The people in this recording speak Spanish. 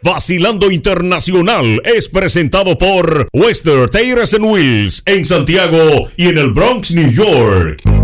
Vacilando Internacional es presentado por Western Tires and Wheels en Santiago y en el Bronx, New York.